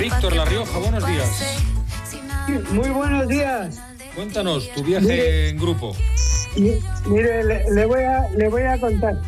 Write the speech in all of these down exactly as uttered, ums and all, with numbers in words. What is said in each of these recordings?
Víctor La Rioja, buenos días. Muy buenos días. Cuéntanos tu viaje mire, en grupo. Mire, le, le, voy, a, le voy a contar.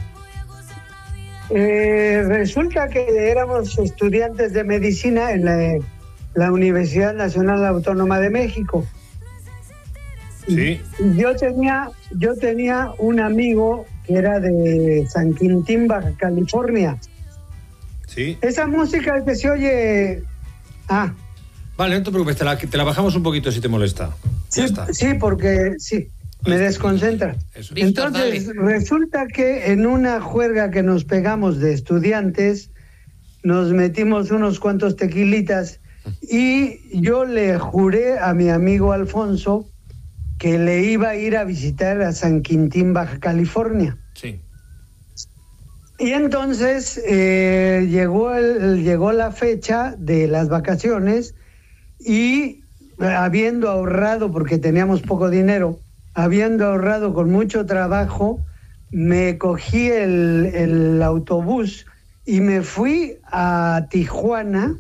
Eh, resulta que éramos estudiantes de medicina en la, la Universidad Nacional Autónoma de México. Sí. Yo tenía, yo tenía un amigo que era de San Quintín, Baja California. Sí. Esa música que se oye... Ah. Vale, no te preocupes, te la, te la bajamos un poquito si te molesta. Sí, ya está. Sí, porque sí, me desconcentra. Eso. Entonces, Víctor, resulta que en una juerga que nos pegamos de estudiantes, nos metimos unos cuantos tequilitas y yo le juré a mi amigo Alfonso que le iba a ir a visitar a San Quintín, Baja California. Sí. Y entonces eh, llegó, el, llegó la fecha de las vacaciones y habiendo ahorrado, porque teníamos poco dinero, habiendo ahorrado con mucho trabajo, me cogí el, el autobús y me fui a Tijuana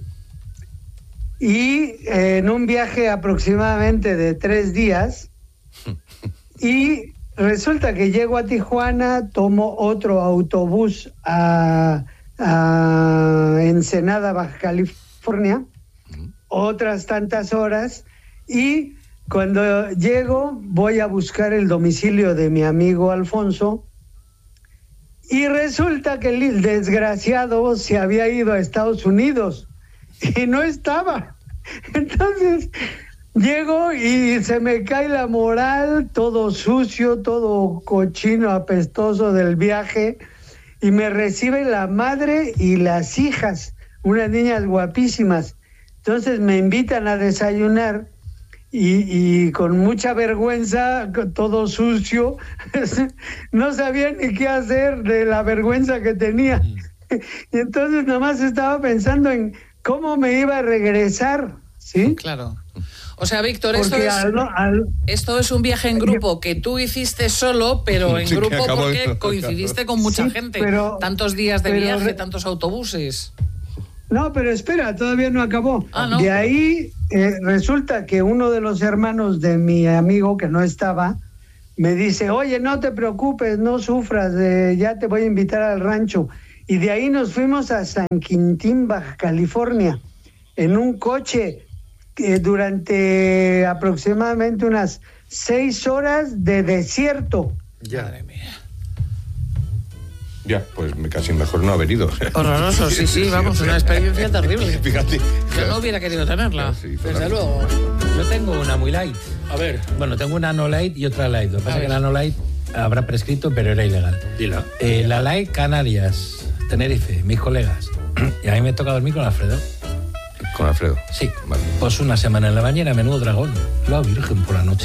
y eh, en un viaje aproximadamente de tres días y resulta que llego a Tijuana, tomo otro autobús a, a Ensenada, Baja California, otras tantas horas, y cuando llego voy a buscar el domicilio de mi amigo Alfonso, y resulta que el desgraciado se había ido a Estados Unidos, y no estaba. Entonces... llego y se me cae la moral, todo sucio, todo cochino, apestoso del viaje, y me recibe la madre y las hijas, unas niñas guapísimas. Entonces me invitan a desayunar y, y con mucha vergüenza, todo sucio, no sabía ni qué hacer de la vergüenza que tenía. Y entonces nomás estaba pensando en cómo me iba a regresar, ¿sí? Claro. O sea, Víctor, esto es, al, al, esto es un viaje en grupo que tú hiciste solo, pero en sí, grupo porque eso, coincidiste con mucha sí, gente. pero, tantos días de pero, viaje, tantos autobuses. No, pero espera, todavía no acabó. Ah, ¿no? De ahí eh, resulta que uno de los hermanos de mi amigo que no estaba me dice, oye, no te preocupes, no sufras, eh, ya te voy a invitar al rancho. Y de ahí nos fuimos a San Quintín, Baja California, en un coche eh, durante aproximadamente unas seis horas de desierto. Ya. Madre mía. Ya, pues casi mejor no haber ido. Horroroso, sí, sí, vamos, una experiencia terrible. Fíjate. Yo no hubiera querido tenerla, Sí, desde luego. Yo tengo una muy light. A ver, Bueno, tengo una no light y otra light. Lo que pasa A es que ver. la no light habrá prescrito, pero era ilegal. dila. Eh, la light, Canarias, Tenerife, mis colegas. Y a mí me toca dormir con Alfredo. Con Alfredo. Sí. Vale. Pues una semana en la bañera, menudo dragón. La virgen por la noche.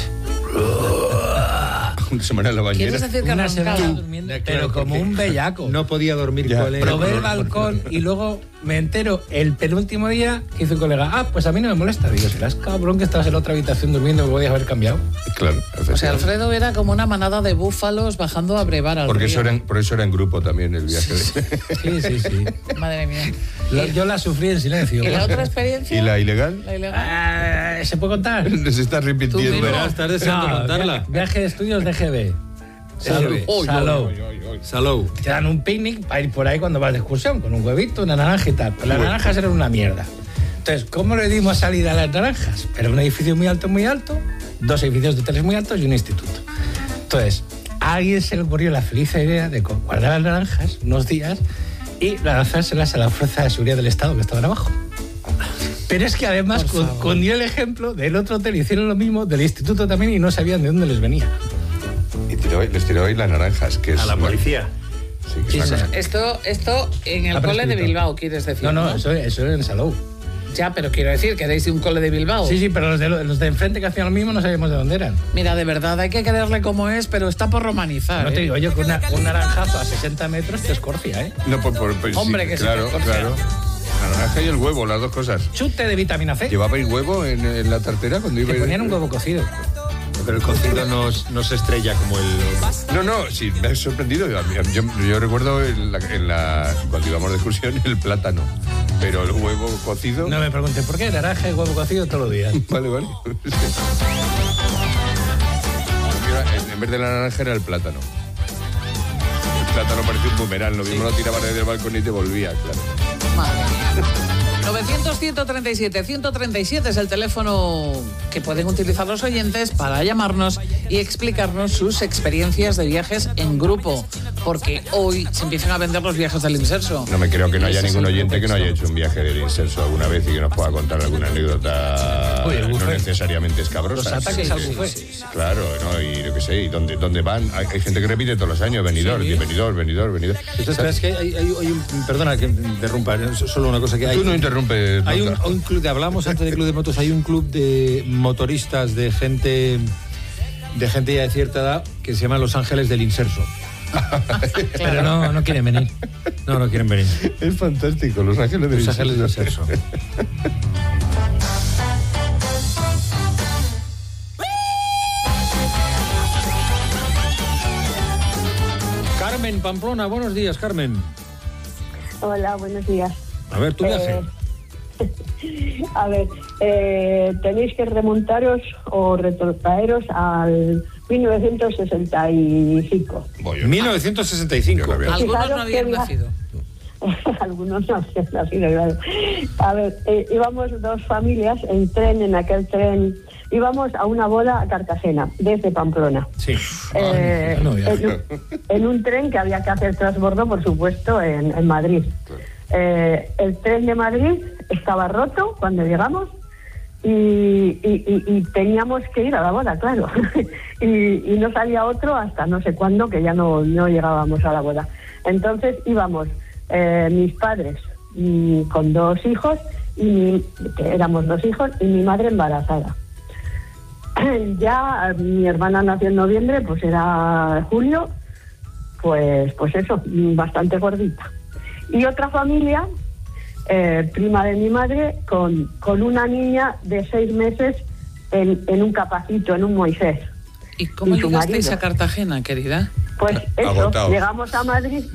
Una semana en la bañera. ¿Quieres decir que Una semana arrancaba? durmiendo, Claro, pero como porque un bellaco. No podía dormir Ya. con él. Probé el balcón y luego me entero el penúltimo día que hizo un colega, ah, pues a mí no me molesta. Digo, serás cabrón que estabas en la otra habitación durmiendo, que podías haber cambiado. Claro, O sea, Alfredo era como una manada de búfalos bajando a brevar al Porque río. eso era en, por eso era en grupo también el viaje. Sí, sí, sí. Madre mía. La- yo la sufrí en silencio. ¿Y la otra experiencia? ¿Y la ilegal? ¿La ilegal? Ah, ¿se puede contar? Se está Tú arrepintiendo. mismo. Verás, estás deseando No, contarla. via- Viaje de estudios de G B. Salou. G B. Oy, Salou. Salou. Te dan un picnic para ir por ahí cuando vas de excursión, con un huevito, una naranja y tal. Pues las Bueno. naranjas eran una mierda. Entonces, ¿cómo le dimos salida a las naranjas? Era un edificio muy alto, muy alto, dos edificios de hoteles muy altos y un instituto. Entonces, a alguien se le ocurrió la feliz idea de guardar las naranjas unos días y lanzárselas a la Fuerza de Seguridad del Estado que estaban abajo. Pero es que además Por con, favor. cundió el ejemplo del otro hotel, hicieron lo mismo, del instituto también, y no sabían de dónde les venía. Y tiró, les tiró ahí las naranjas, que es... A la policía. Sí, que Sí, es sí, una sí. cosa. Esto, esto en el Ha cole de prescrito. Bilbao, quieres decir. No, no, eso, eso era en Salou. Ya, pero quiero decir que erais de un cole de Bilbao. Sí, sí, pero los de, los de enfrente que hacían lo mismo no sabíamos de dónde eran. Mira, de verdad, hay que quererle como es, pero está por romanizar. No te ¿eh? digo yo que una- un naranjazo a sesenta metros te escorcia, ¿eh? No, por, por, por- Hombre, sí, que se claro, te corta. claro. La naranja y el huevo, las dos cosas. Chute de vitamina C. ¿Llevabais huevo en, en la tartera cuando Te ibais? ponían un huevo cocido. pero el cocido no, no se estrella como el... No, no, sí, me ha sorprendido. Yo, yo, yo recuerdo en la, en la, cuando íbamos de excursión el plátano, pero el huevo cocido... No me preguntes por qué, naranja y huevo cocido todos los días. Vale, vale. En, en vez de la naranja era el plátano. El plátano parecía un boomerang, lo mismo sí. Lo tiraban desde el balcón y te volvía, claro. Madre mía. novecientos, ciento treinta y siete, ciento treinta y siete es el teléfono que pueden utilizar los oyentes para llamarnos y explicarnos sus experiencias de viajes en grupo, porque hoy se empiezan a vender los viajes del Inserso. No me creo que no haya ningún oyente que no haya hecho un viaje del Inserso alguna vez y que nos pueda contar alguna anécdota. Oye, no necesariamente escabrosa. Los ataques sí, al sí, buffet. Sí, sí, claro, ¿no? Y yo qué sé, ¿y dónde, dónde van? Hay, hay gente que repite todos los años, venidor, sí. venidor, venidor, venidor. Entonces, es que hay, hay, hay un... Perdona que interrumpa, solo una cosa que hay... Tú no interrumpes. Hay un, un club, de, hablamos antes del club de motos, hay un club de motoristas, de gente de gente ya de cierta edad, que se llama Los Ángeles del Inserso. Pero no, no quieren venir. No, no quieren venir. Es fantástico, Los Ángeles del Los Inserso. Ángeles del Inserso. Carmen Pamplona, buenos días, Carmen. Hola, buenos días. A ver, tu viaje. Eh, a ver, eh, tenéis que remontaros o retrotraeros al mil novecientos sesenta y cinco. mil novecientos sesenta y cinco. Algunos no habían nacido. Algunos no habían nacido, claro. A ver, eh, íbamos dos familias en tren, en aquel tren. Íbamos a una boda a Cartagena, desde Pamplona. Sí. Eh, no, ya. en, en un tren que había que hacer transbordo, por supuesto, en, en Madrid. Eh, el tren de Madrid estaba roto cuando llegamos y, y, y, y teníamos que ir a la boda, claro. y, y no salía otro hasta no sé cuándo, que ya no, no llegábamos a la boda. Entonces íbamos eh, mis padres y, con dos hijos, y mi, que éramos dos hijos, y mi madre embarazada. Ya mi hermana nació en noviembre, pues era julio, pues, pues eso, bastante gordita. Y otra familia, eh, prima de mi madre, con, con una niña de seis meses en, en un capacito, en un Moisés. ¿Y cómo y llegasteis marido. a Cartagena, querida? Pues eso, Agotados. llegamos a Madrid,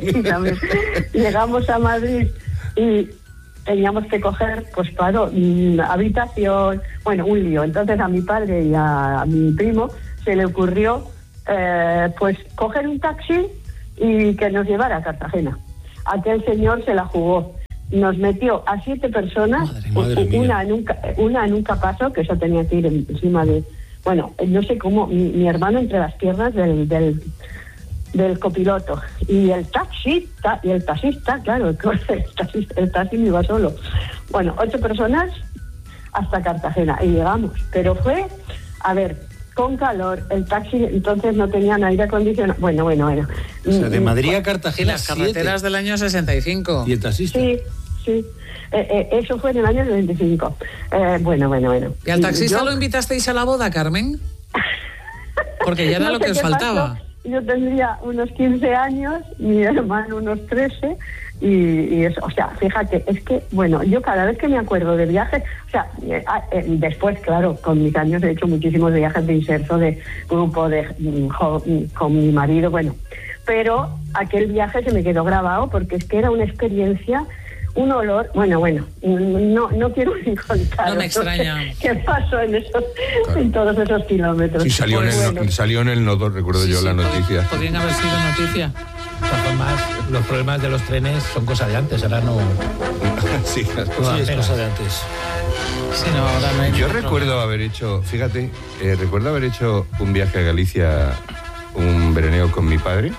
llegamos a Madrid y teníamos que coger, pues claro, habitación, bueno, un lío. Entonces a mi padre y a, a mi primo se le ocurrió, eh, pues, coger un taxi y que nos llevara a Cartagena. Aquel señor se la jugó. Nos metió a siete personas, Madre, madre una, en un, una en un capazo, que eso tenía que ir encima de... Bueno, no sé cómo, mi, mi hermano entre las piernas del, del, del copiloto. Y el taxista, y el taxista, claro, el taxista, el taxi me iba solo. Bueno, ocho personas hasta Cartagena. Y llegamos. Pero fue, a ver, con calor, el taxi entonces no tenían aire acondicionado. Bueno, bueno, bueno. O sea, de Madrid a Y Cartagena, las carreteras siete. del año sesenta y cinco. Y el taxista. Sí, sí. Eh, eh, eso fue en el año noventa y cinco. Eh, bueno, bueno, bueno. ¿Y al taxista Yo- lo invitasteis a la boda, Carmen? Porque ya era No lo sé que os qué faltaba. pasó. Yo tendría unos quince años, mi hermano unos trece, y, y eso, o sea, fíjate, es que, bueno, yo cada vez que me acuerdo de viajes, o sea, eh, eh, después, claro, con mis años he hecho muchísimos viajes de inserso, de grupo, de mm, jo- mm, con mi marido, bueno, pero aquel viaje se me quedó grabado porque es que era una experiencia, un olor, bueno, bueno, no no quiero ni contar No me extraña. qué pasó en esos, Claro. en todos esos kilómetros. Sí, salió, Pues en el, bueno. salió en el nodo, recuerdo Sí, yo sí, la pod- noticia. Podrían haber sido noticia. De todas formas, los problemas de los trenes son cosa de antes, ahora no... Sí, claro. no Sí, es apenas. cosa de antes. Sí, no, ahora no hay Yo ningún recuerdo problema. haber hecho, fíjate, eh, recuerdo haber hecho un viaje a Galicia, un veraneo con mi padre,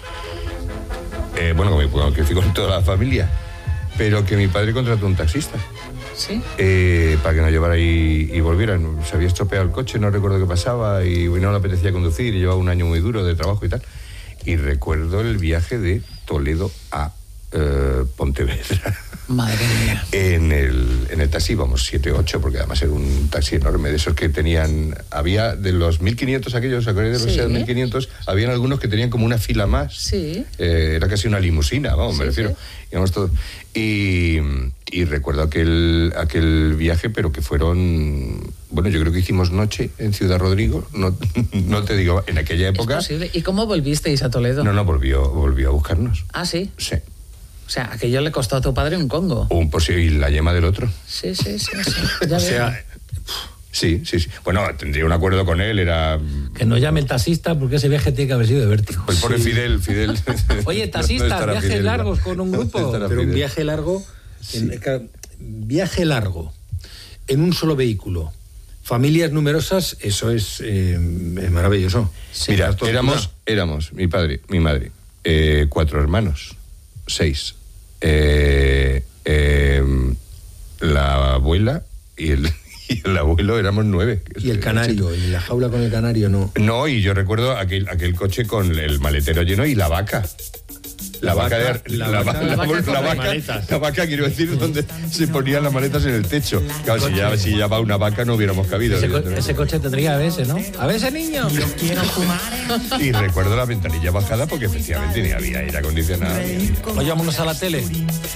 eh, bueno, con, mi, con, que fui con toda la familia, pero que mi padre contrató un taxista ¿Sí? eh, para que nos llevara y, y volviera. Se había estropeado el coche, no recuerdo qué pasaba y no le apetecía conducir y llevaba un año muy duro de trabajo y tal. Y recuerdo el viaje de Toledo a eh, Pontevedra. Madre mía. En el, en el taxi íbamos siete o ocho, porque además era un taxi enorme, de esos que tenían, había de los mil quinientos aquellos, ¿os acordáis de los Sí. mil quinientos? Habían algunos que tenían como una fila más. Sí. Eh, era casi una limusina, vamos, Sí, me refiero. sí. Íbamos todos. Y, y recuerdo aquel, aquel viaje, pero que fueron, bueno, yo creo que hicimos noche en Ciudad Rodrigo, no, no te digo, en aquella Es época. posible. ¿Y cómo volvisteis a Toledo? No, no, volvió, volvió a buscarnos. Ah, sí. Sí. O sea, aquello le costó a tu padre un congo. Un posible, y la yema del otro. Sí, sí, sí. sí. Ya O veo. sea, Sí, sí, sí. Bueno, tendría un acuerdo con él, era... Que no llame el taxista porque ese viaje tiene que haber sido de vértigo. El pobre Fidel, Fidel. Oye, taxista, ¿Dónde estará viajes Fidel? largos con un grupo. ¿Dónde estará pero un Fidel? viaje largo, en- claro, viaje largo, en un solo vehículo, familias numerosas, eso es, eh, es maravilloso. Mira, Tortura. éramos, éramos, mi padre, mi madre, eh, cuatro hermanos, seis. Eh, eh, la abuela y el, y el abuelo éramos nueve. Y el canario, y la jaula con el canario no. No, y yo recuerdo aquel, aquel coche con el maletero lleno y la vaca. La, La vaca, vaca, de, la la, vaca- va- la la- vaca la con las vaca, maletas. la vaca, quiero decir, donde se ponían las maletas en el techo. Claro, si ya, si ya va una vaca no hubiéramos cabido. Ese, co- evidentemente. ese coche tendría A B S, ¿no? A B S, niño. Y recuerdo la ventanilla bajada porque efectivamente ni había aire acondicionado. ni había- Oye, vámonos a la tele.